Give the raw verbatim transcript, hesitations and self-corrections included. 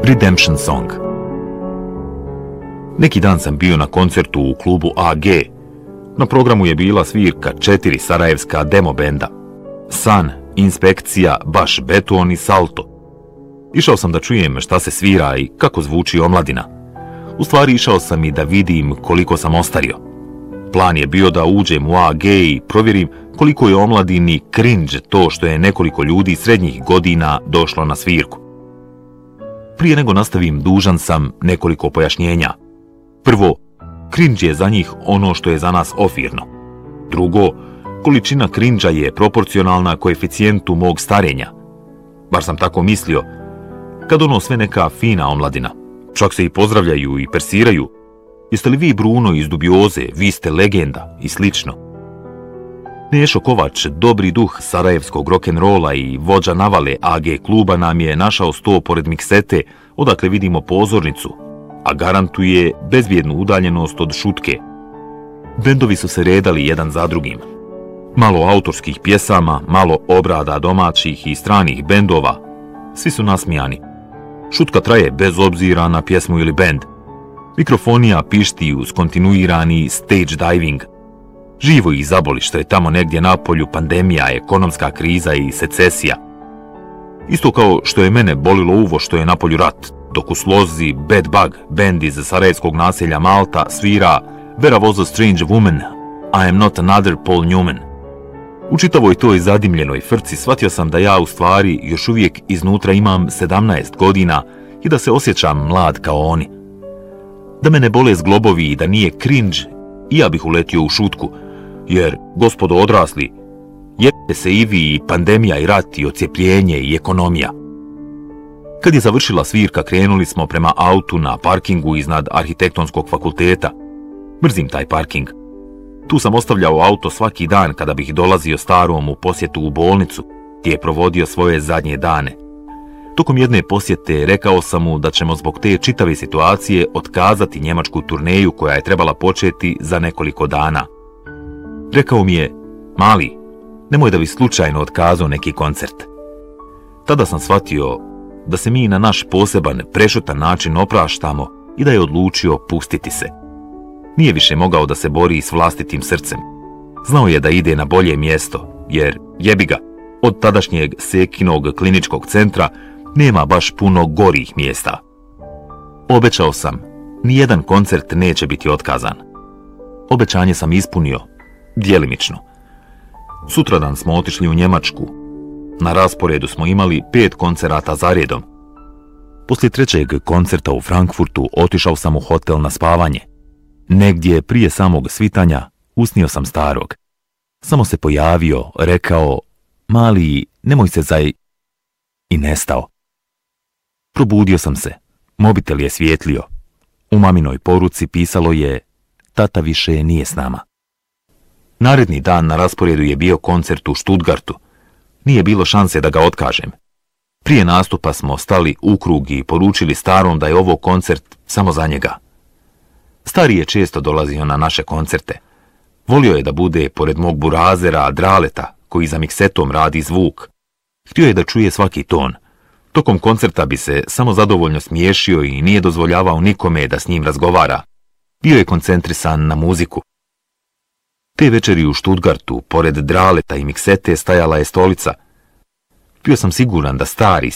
Redemption Song. Neki dan sam bio na koncertu u klubu A G. Na programu je bila svirka četiri sarajevska demo benda. San, Inspekcija, Baš Beton i Salto. Išao sam da čujem šta se svira i kako zvuči omladina. U stvari išao sam i da vidim koliko sam ostario. Plan je bio da uđem u A G i provjerim koliko je omladini cringe to što je nekoliko ljudi srednjih godina došlo na svirku. Prije nego nastavim, dužan sam nekoliko pojašnjenja. Prvo, cringe je za njih ono što je za nas ofirno. Drugo, količina cringe-a je proporcionalna koeficijentu mog starenja. Bar sam tako mislio, kad ono sve neka fina omladina. Čak se i pozdravljaju i persiraju. Jeste li vi Bruno iz Dubioze, vi ste legenda i slično. Nešo Kovač, dobri duh sarajevskog rock'n'rolla i vođa navale A G kluba, nam je našao sto pored miksete, odakle vidimo pozornicu, a garantuje bezbjednu udaljenost od šutke. Bendovi su se redali jedan za drugim. Malo autorskih pjesama, malo obrada domaćih i stranih bendova. Svi su nasmijani. Šutka traje bez obzira na pjesmu ili bend. Mikrofonija pišti uz kontinuirani stage diving. Živo ih zaboli što je tamo negdje napolju pandemija, ekonomska kriza i secesija. Isto kao što je mene bolilo uvo što je napolju rat, dok u slozi Bad Bug, bend iz sarajevskog naselja Malta, svira Vera was a strange woman, I am not another Paul Newman. U čitavoj toj zadimljenoj frci shvatio sam da ja u stvari još uvijek iznutra imam sedamnaest godina i da se osjećam mlad kao oni. Da me ne bole zglobovi i da nije cringe, i ja bih uletio u šutku, jer, gospodo odrasli, jebite se i vi i pandemija i rat i ocijepljenje i ekonomija. Kad je završila svirka, krenuli smo prema autu na parkingu iznad arhitektonskog fakulteta. Mrzim taj parking. Tu sam ostavljao auto svaki dan kada bih dolazio starom u posjetu u bolnicu, gdje je provodio svoje zadnje dane. Tokom jedne posjete rekao sam mu da ćemo zbog te čitave situacije otkazati njemačku turneju koja je trebala početi za nekoliko dana. Rekao mi je, mali, nemoj da bi slučajno otkazao neki koncert. Tada sam shvatio da se mi na naš poseban, prešutan način opraštamo i da je odlučio pustiti se. Nije više mogao da se bori s vlastitim srcem. Znao je da ide na bolje mjesto, jer, jebi ga, od tadašnjeg Sekinog kliničkog centra nema baš puno gorih mjesta. Obećao sam, nijedan koncert neće biti otkazan. Obećanje sam ispunio, djelimično. Sutradan smo otišli u Njemačku. Na rasporedu smo imali pet koncerata za redom. Poslije trećeg koncerta u Frankfurtu otišao sam u hotel na spavanje. Negdje prije samog svitanja usnio sam starog. Samo se pojavio, rekao, mali, nemoj se zaj... i nestao. Probudio sam se. Mobitel je svijetlio. U maminoj poruci pisalo je, tata više nije s nama. Naredni dan na rasporedu je bio koncert u Stuttgartu. Nije bilo šanse da ga otkažem. Prije nastupa smo stali u krug i poručili starom da je ovo koncert samo za njega. Stari je često dolazio na naše koncerte. Volio je da bude pored mog burazera Draleta, koji za miksetom radi zvuk. Htio je da čuje svaki ton. Tokom koncerta bi se samo zadovoljno smiješio i nije dozvoljavao nikome da s njim razgovara. Bio je koncentrisan na muziku. Te večeri u Stuttgartu, pored Draleta i miksete, stajala je stolica. Bio sam siguran da stari